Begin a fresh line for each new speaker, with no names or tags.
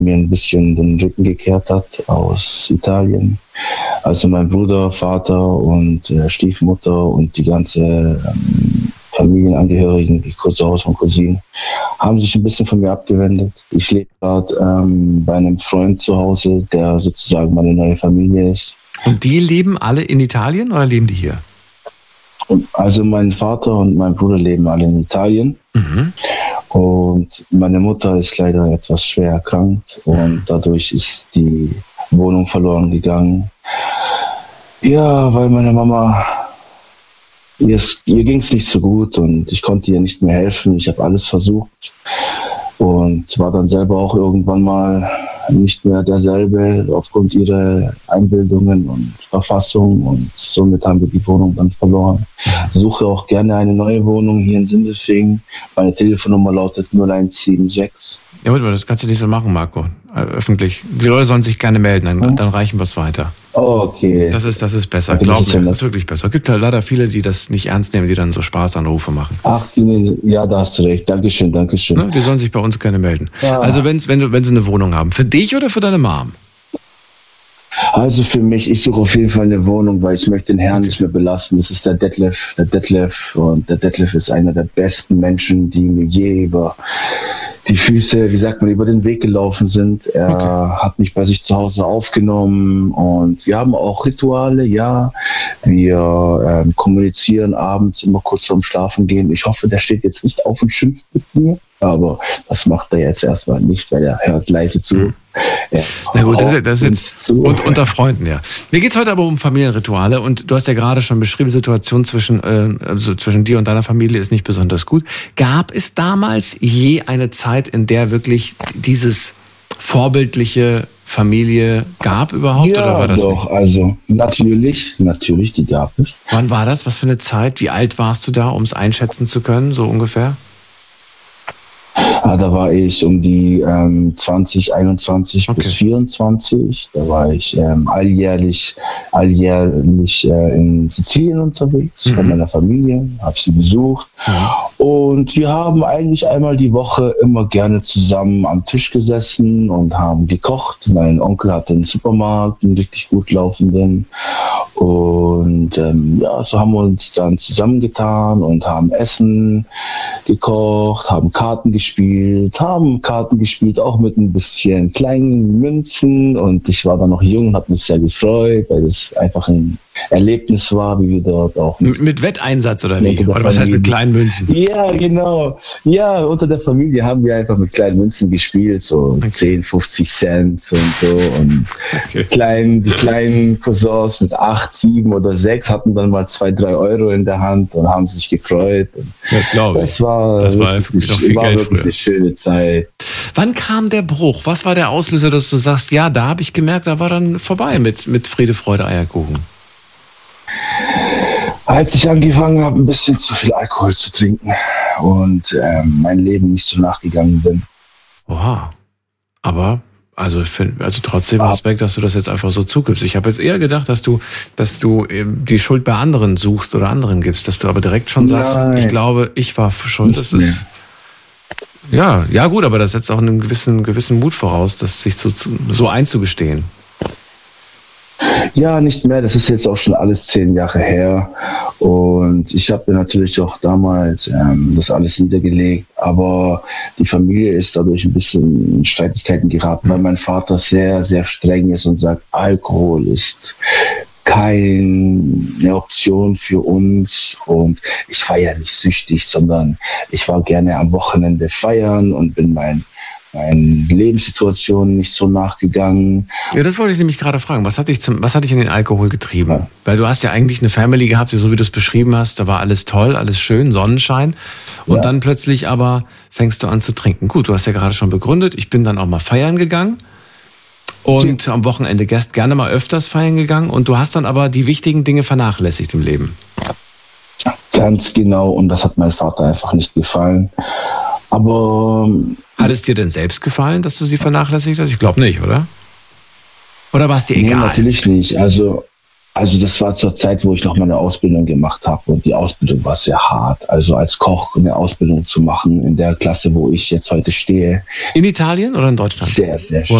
mir ein bisschen den Rücken gekehrt hat aus Italien. Also mein Bruder, Vater und Stiefmutter und die ganze Familienangehörigen, die Cousins und Cousinen, haben sich ein bisschen von mir abgewendet. Ich lebe gerade bei einem Freund zu Hause, der sozusagen meine neue Familie ist.
Und die leben alle in Italien oder leben die hier?
Also mein Vater und mein Bruder leben alle in Italien.
Mhm.
Und meine Mutter ist leider etwas schwer erkrankt und dadurch ist die Wohnung verloren gegangen. Ja, weil meine Mama, ihr ging es nicht so gut und ich konnte ihr nicht mehr helfen. Ich habe alles versucht und war dann selber auch irgendwann mal nicht mehr derselbe aufgrund ihrer Einbildungen und Verfassung und somit haben wir die Wohnung dann verloren. Ich suche auch gerne eine neue Wohnung hier in Sindelfingen. Meine Telefonnummer lautet 0176.
Ja, das kannst du nicht so machen, Marco. Öffentlich. Die Leute sollen sich gerne melden, dann reichen wir es weiter.
Oh, okay.
Das ist besser. Glaub mir, das ist wirklich besser. Es gibt ja leider viele, die das nicht ernst nehmen, die dann so Spaßanrufe machen.
Ach, ja, da hast du recht. Dankeschön.
Ne, die sollen sich bei uns gerne melden. Ja. Also wenn sie eine Wohnung haben. Für dich oder für deine Mom?
Also für mich, ich suche auf jeden Fall eine Wohnung, weil ich möchte den Herrn nicht mehr belasten. Das ist der Detlef. Und der Detlef ist einer der besten Menschen, die mir je über die Füße, über den Weg gelaufen sind. Er hat mich bei sich zu Hause aufgenommen und wir haben auch Rituale, ja. Wir kommunizieren abends immer kurz vorm Schlafen gehen. Ich hoffe, der steht jetzt nicht auf und schimpft mit mir, aber das macht er jetzt erstmal nicht, weil er hört leise zu.
Na gut, das ist jetzt unter Freunden, ja. Mir geht's heute aber um Familienrituale und du hast ja gerade schon beschrieben, die Situation zwischen dir und deiner Familie ist nicht besonders gut. Gab es damals je eine Zeit, in der wirklich dieses vorbildliche Familie gab überhaupt,
ja,
oder war das
doch,
nicht?
Also natürlich, die gab es.
Wann war das? Was für eine Zeit? Wie alt warst du da, um es einschätzen zu können, so ungefähr?
Da war ich um die 21 bis 24. Da war ich alljährlich in Sizilien unterwegs von meiner Familie, habe sie besucht. Und wir haben eigentlich einmal die Woche immer gerne zusammen am Tisch gesessen und haben gekocht. Mein Onkel hatte einen Supermarkt, einen richtig gut laufenden. Und so haben wir uns dann zusammengetan und haben Essen gekocht, haben Karten gespielt, auch mit ein bisschen kleinen Münzen. Und ich war dann noch jung und habe mich sehr gefreut, weil es einfach ein Erlebnis war, wie wir dort auch...
Mit Wetteinsatz oder wie? Oder was heißt mit kleinen Münzen?
Ja, genau. Ja, unter der Familie haben wir einfach mit kleinen Münzen gespielt, so 10, 50 Cent und so. Und die kleinen Cousins mit 8, 7 oder 6 hatten dann mal 2, 3 Euro in der Hand und haben sich gefreut.
Das glaube ich.
Das war wirklich eine schöne Zeit.
Wann kam der Bruch? Was war der Auslöser, dass du sagst, ja, da habe ich gemerkt, da war dann vorbei mit Friede, Freude, Eierkuchen?
Als ich angefangen habe, ein bisschen zu viel Alkohol zu trinken und mein Leben nicht so nachgegangen bin.
Oha. Aber, also trotzdem Respekt, dass du das jetzt einfach so zugibst. Ich habe jetzt eher gedacht, dass du die Schuld bei anderen suchst oder anderen gibst, dass du aber direkt schon sagst, Nein. Ich glaube, ich war schuld. Das ist ja gut, aber das setzt auch einen gewissen Mut voraus, das sich so einzugestehen.
Ja, nicht mehr. Das ist jetzt auch schon alles 10 Jahre her. Und ich habe mir natürlich auch damals das alles niedergelegt. Aber die Familie ist dadurch ein bisschen in Streitigkeiten geraten, weil mein Vater sehr, sehr streng ist und sagt, Alkohol ist keine Option für uns. Und ich war ja nicht süchtig, sondern ich war gerne am Wochenende feiern und bin meinen Lebenssituation nicht so nachgegangen.
Ja, das wollte ich nämlich gerade fragen. Was hat dich in den Alkohol getrieben? Ja. Weil du hast ja eigentlich eine Family gehabt, so wie du es beschrieben hast, da war alles toll, alles schön, Sonnenschein. Und dann plötzlich aber fängst du an zu trinken. Gut, du hast ja gerade schon begründet, ich bin dann auch mal feiern gegangen. Und am Wochenende gerne mal öfters feiern gegangen. Und du hast dann aber die wichtigen Dinge vernachlässigt im Leben.
Ganz genau. Und das hat meinem Vater einfach nicht gefallen. Aber...
Hat es dir denn selbst gefallen, dass du sie vernachlässigt hast? Ich glaube nicht, oder? Oder war es dir egal?
Nee, natürlich nicht. Also Also das war zur Zeit, wo ich noch meine Ausbildung gemacht habe und die Ausbildung war sehr hart. Also als Koch eine Ausbildung zu machen in der Klasse, wo ich jetzt heute stehe.
In Italien oder in Deutschland?
Sehr, sehr